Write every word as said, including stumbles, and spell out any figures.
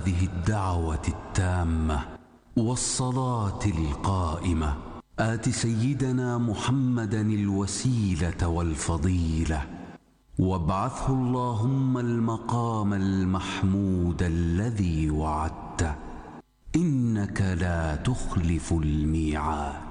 هذه الدعوة التامة والصلاة القائمة آت سيدنا محمدا الوسيلة والفضيلة وابعثه اللهم المقام المحمود الذي وعدته إنك لا تخلف الميعاد.